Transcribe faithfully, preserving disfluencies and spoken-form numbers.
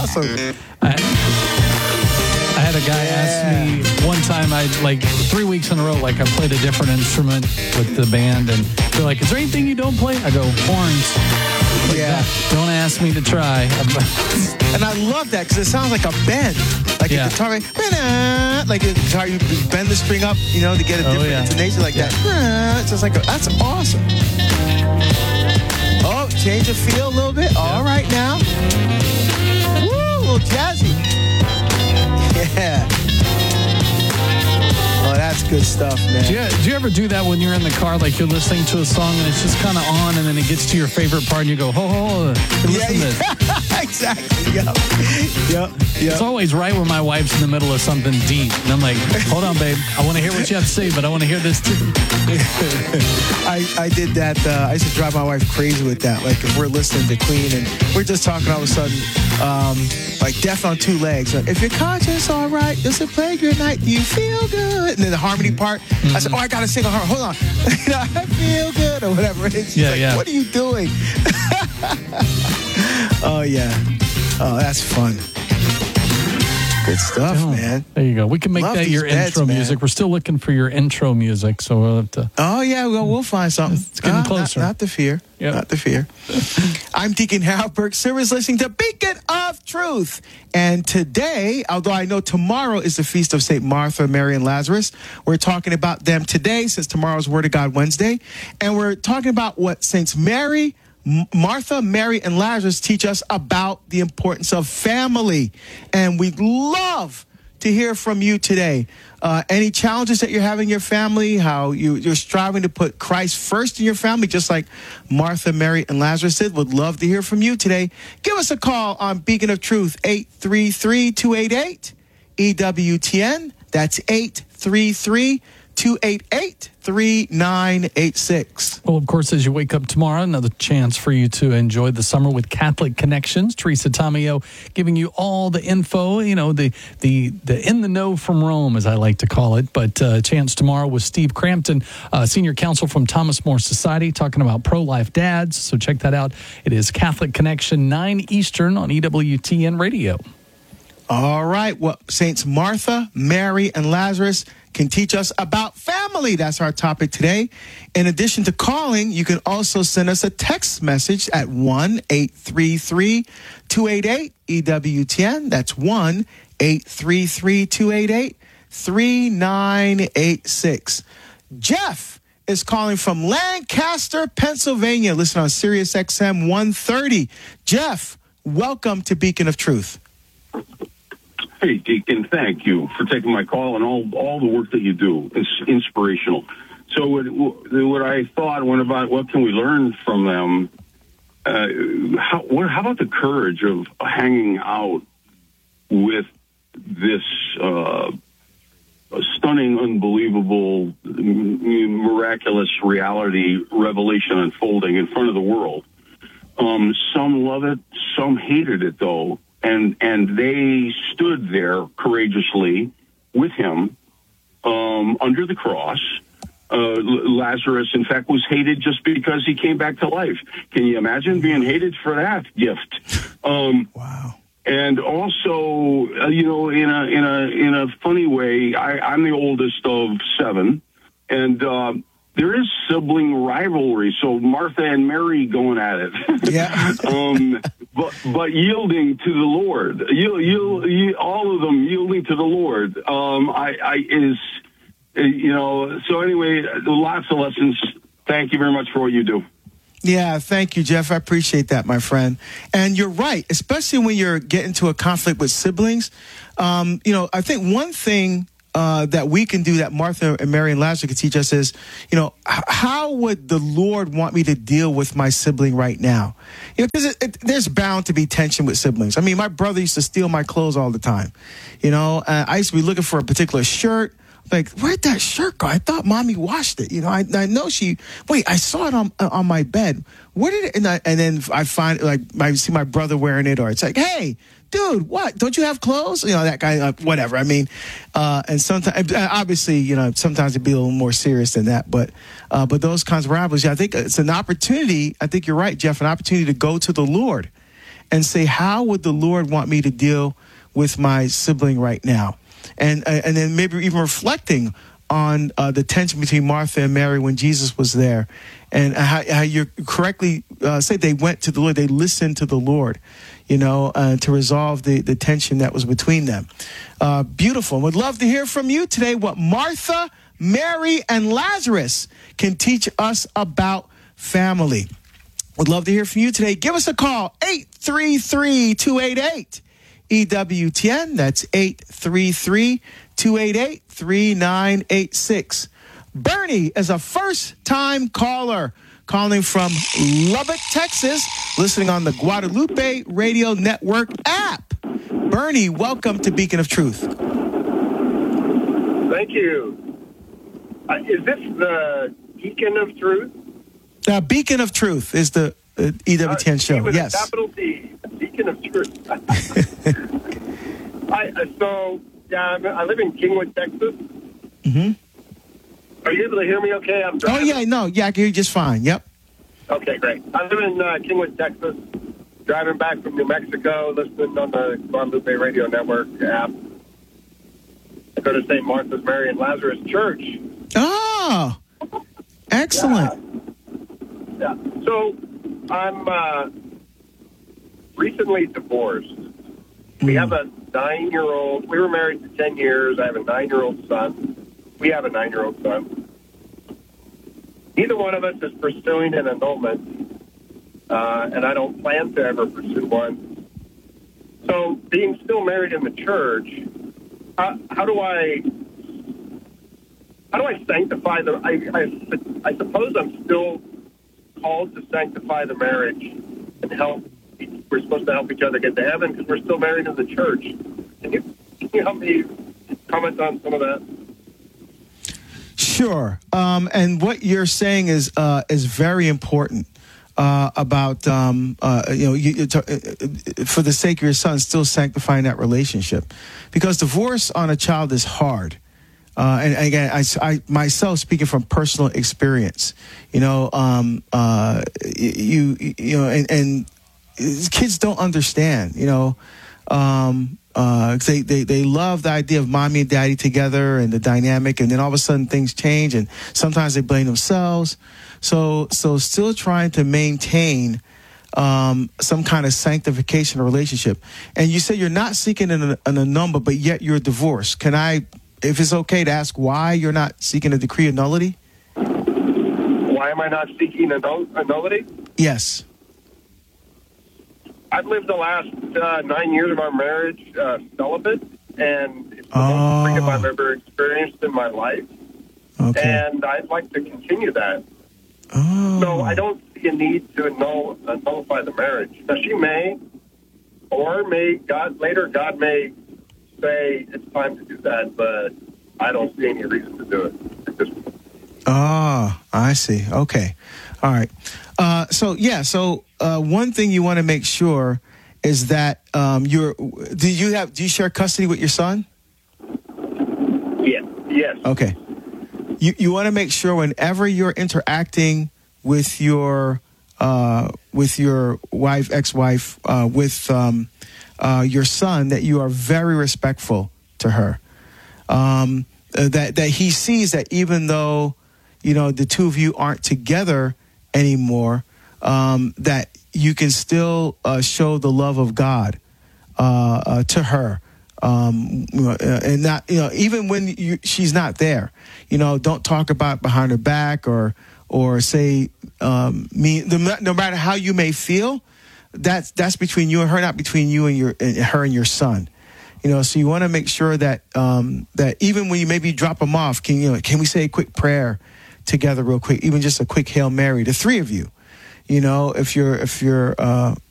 awesome. I, I had a guy Yeah. ask me one time, I like three weeks in a row, like I played a different instrument with the band, and they're like, is there anything you don't play? I go, horns. Like, Yeah. Don't ask me to try. And I love that because it sounds like a bend. Like Yeah. a guitar, like a guitar, you bend the string up, you know, to get a Oh, different yeah. intonation like that. It's just like, a, that's awesome. Oh, change the feel a little bit. All right now. Woo, a little jazzy. Yeah. Oh, that's good stuff, man. Do you, do you ever do that when you're in the car, like you're listening to a song and it's just kind of on, and then it gets to your favorite part and you go, ho, ho, ho, listen Yeah, to this. yeah. Exactly. Yep. Yep. Yep. It's always right when my wife's in the middle of something deep. And I'm like, hold on, babe. I want to hear what you have to say, but I want to hear this too. I, I did that. Uh, I used to drive my wife crazy with that. Like if we're listening to Queen and we're just talking, all of a sudden, um, like Death on Two Legs. Like, if your conscience all right, does it play good night? Do you feel good? And then the harmony part. I said, oh, I got to sing a harmony. Hold on. You know, I feel good or whatever it is. She's Yeah, like, yeah. what are you doing? Oh, yeah. Oh, that's fun. Good stuff, Oh, man. There you go. We can make Love that these your beds, intro man. music. We're still looking for your intro music, so we'll have to. Oh, yeah, well, we'll find something. It's getting Uh, not- closer. Not, the fear. Yep. Not the fear. I'm Deacon Harold Burke Silvers, listening to Beacon of Truth. And today, although I know tomorrow is the feast of Saint Martha, Mary, and Lazarus, we're talking about them today since tomorrow's Word of God Wednesday. And we're talking about what Saints Mary, M- Martha, Mary, and Lazarus teach us about the importance of family. And we'd love to hear from you today. Uh, any challenges that you're having in your family, how you, you're striving to put Christ first in your family, just like Martha, Mary, and Lazarus did. Would love to hear from you today. Give us a call on Beacon of Truth, eight three three, two eight eight, E W T N. That's eight three three, two eight eight, three nine eight six. Well, of course, as you wake up tomorrow, another chance for you to enjoy the summer with Catholic Connections. Teresa Tomeo giving you all the info, you know, the the the in the know from Rome, as I like to call it. But uh, chance tomorrow with Steve Crampton, uh, senior counsel from Thomas More Society, talking about pro-life dads. So check that out. It is Catholic Connection, nine Eastern on E W T N Radio. All right. Well, Saints Martha, Mary, and Lazarus can teach us about family. That's our topic today. In addition to calling, you can also send us a text message at one eight three three, two eight eight, E W T N. That's one eight three three, two eight eight, three nine eight six. Jeff is calling from Lancaster, Pennsylvania. Listen on Sirius X M one thirty. Jeff, welcome to Beacon of Truth. Hey, Deacon, thank you for taking my call and all all the work that you do. It's inspirational. So what, what I thought, when about what can we learn from them, uh, how, what, how about the courage of hanging out with this uh, stunning, unbelievable, miraculous reality revelation unfolding in front of the world? Um, some love it, some hated it, though. And and they stood there courageously with him um, under the cross. Uh, Lazarus, in fact, was hated just because he came back to life. Can you imagine being hated for that gift? Um, Wow. And also, uh, you know, in a in a in a funny way, I, I'm the oldest of seven, and uh, there is sibling rivalry. So Martha and Mary going at it. Yeah. um, but but yielding to the Lord. You, you, you, all of them yielding to the Lord. Um, I, I is, you know. So anyway, lots of lessons. Thank you very much for what you do. Yeah, thank you, Jeff. I appreciate that, my friend. And you're right, especially when you're getting to a conflict with siblings. Um, you know, I think one thing uh, that we can do that Martha and Mary and Lazarus can teach us is, you know, h- how would the Lord want me to deal with my sibling right now? You know, because it, it, there's bound to be tension with siblings. I mean, my brother used to steal my clothes all the time. You know, uh, I used to be looking for a particular shirt. Like, where'd that shirt go? I thought mommy washed it. You know, I, I know she, wait, I saw it on on my bed. Where did it, and, I, and then I find, like, I see my brother wearing it, or it's like, hey, dude, what? Don't you have clothes? You know, that guy, uh, whatever. I mean, uh, and sometimes, obviously, you know, sometimes it'd be a little more serious than that. But, uh, but those kinds of rivalries, I think it's an opportunity. I think you're right, Jeff, an opportunity to go to the Lord and say, how would the Lord want me to deal with my sibling right now? And uh, and then maybe even reflecting on uh, the tension between Martha and Mary when Jesus was there, and how, how you correctly uh, say they went to the Lord, they listened to the Lord, you know, uh, to resolve the, the tension that was between them. Uh, beautiful. Would love to hear from you today what Martha, Mary, and Lazarus can teach us about family. Would love to hear from you today. Give us a call, eight three three, two eight eight, E W T N. That's eight three three, two eight eight, three nine eight six. Bernie is a first-time caller calling from Lubbock, Texas, listening on the Guadalupe Radio Network app. Bernie, welcome to Beacon of Truth. Thank you. Uh, is this the Beacon of Truth? Uh, Beacon of Truth is the uh, E W T N uh, show. With Yes. A capital D. Beacon of Truth. I, uh, so, yeah, I'm, I live in Kingwood, Texas. Mm-hmm. Are you able to hear me okay? I'm Oh, driving. yeah, no, yeah, I can hear you just fine. Yep. Okay, great. I live in uh, Kingwood, Texas, driving back from New Mexico, listening on the Guadalupe Radio Network app. I go to Saint Martha's, Mary, and Lazarus Church. Oh, excellent. Yeah. yeah. So, I'm uh, recently divorced. We have a nine-year-old. We were married for ten years. I have a nine-year-old son. We have a nine-year-old son. Neither one of us is pursuing an annulment, uh, and I don't plan to ever pursue one. So, being still married in the church, how, how do I how do I sanctify the? I, I I suppose I'm still called to sanctify the marriage and help. We're supposed to help each other get to heaven because we're still married in the church. Can you, can you help me comment on some of that? Sure. Um, and what you're saying is uh, is very important uh, about, um, uh, you know, you, you t- for the sake of your son, still sanctifying that relationship. Because divorce on a child is hard. Uh, and again, I, I myself speaking from personal experience, you know, um, uh, you, you know, and, and kids don't understand, you know, um, uh, they, they, they love the idea of mommy and daddy together and the dynamic. And then all of a sudden things change and sometimes they blame themselves. So, so still trying to maintain, um, some kind of sanctification of relationship. And you say you're not seeking an, an annulment, but yet you're divorced. Can I, if it's okay to ask why you're not seeking a decree of nullity? Why am I not seeking a, null- a nullity? Yes. I've lived the last uh, nine years of our marriage uh, celibate, and it's the Oh. most freedom I've ever experienced in my life. Okay. And I'd like to continue that. Oh. So I don't see a need to annul, uh, nullify the marriage. Now, she may, or may God later, God may say it's time to do that, but I don't see any reason to do it at this point. Ah, I see. Okay. All right. Uh, so, yeah, so uh, one thing you want to make sure is that um, you're, do you have, do you share custody with your son? Yes. Yes. Okay. You you want to make sure whenever you're interacting with your uh, with your wife, ex-wife, uh, with um, uh, your son, that you are very respectful to her. Um, that that he sees that even though, you know, the two of you aren't together anymore, um, that you can still uh, show the love of God uh, uh, to her. Um, and not, you know, even when you, she's not there, you know, don't talk about behind her back or, or say, um, me, no matter how you may feel, that's, that's between you and her, not between you and your, and her and your son. You know, so you want to make sure that, um, that even when you maybe drop them off, can you know, can we say a quick prayer together real quick, even just a quick Hail Mary, the three of you, you know, if you're, if you're, uh,